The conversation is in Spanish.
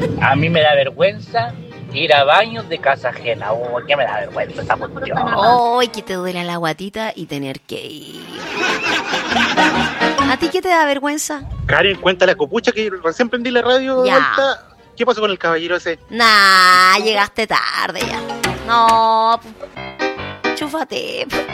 A mí me da vergüenza ir a baños de casa ajena. Oh, que me da vergüenza esa cuestión. ¡Ay, que te duele la guatita y tener que ir! ¿A ti qué te da vergüenza? Karen, cuenta la copucha que recién prendí la radio de Ya. vuelta. ¿Qué pasó con el caballero ese? Nah, llegaste tarde ya. No, chúfate.